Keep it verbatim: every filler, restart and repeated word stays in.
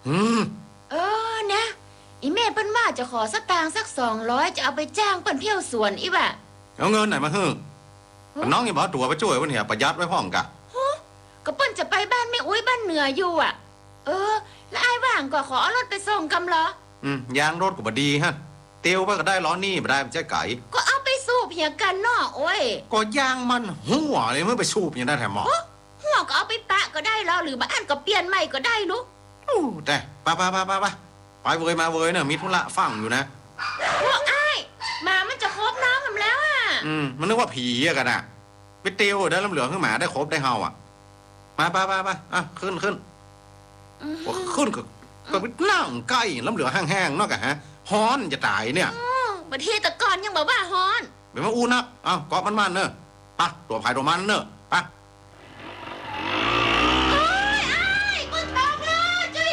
อืมเออนะอีแม่เปิ้นว่าจะขอสตางค์สักสองร้อยจะเอาไปจ้างเปิ้นเที่ยวสวนอีบ่ะเอาเงินไหนมาฮึน้องยังบอกตัวไปช่วยวันเนี่ยประหยัดไว้พ่องกะก็เปิ้นจะไปบ้านแม่อุ้ยบ้านเหนืออยู่อ่ะเออแล้วไอ้ว่างก็ขอเอารถไปส่งกำเหรออืมยางรถก็บดีฮะเตียวไปก็ได้ล้อนี่ไม่ได้ไม่ใช่ไก่ก็เอาไปสูบเหียกันเนาะโอ้ยก็ยางมันหัวเลยเมื่อไปสูบยังได้แถมหมอหัวก็เอาไปปะก็ได้แล้วหรือบ้านก็เปลี่ยนใหม่ก็ได้ลูกแต่ไปไปไปไปไปไปเวยมาเวยเนี่ยมีธุระฟังอยู่นะพวกไอ้มามันจะครบน้องกันแล้วอ่ะอืมมันนึกว่าผีอะกันอะไปเตียวได้ลำเหลืองขึ้นหมาได้ครบได้เฮาอ่ะมาไปไปไปอ่ะขึ้นขึ้นขึ้นก็ก็ไปนั่งใกล้ลำเหลืองแห้งๆนอกอะฮะฮ้อนจะตายเนี่ยประเทศตะกอนยังบอกว่าฮ้อนเป็นว่าอู้นักอ้าวเกาะมันมันเนอะปะตัวภายตัวมันเนอะปะ